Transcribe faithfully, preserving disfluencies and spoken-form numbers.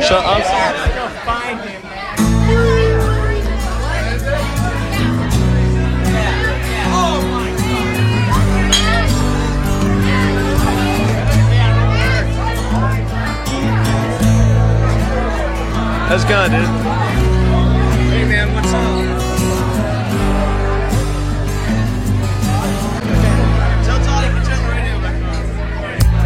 Shut up. Go find him, man. How's it going, dude?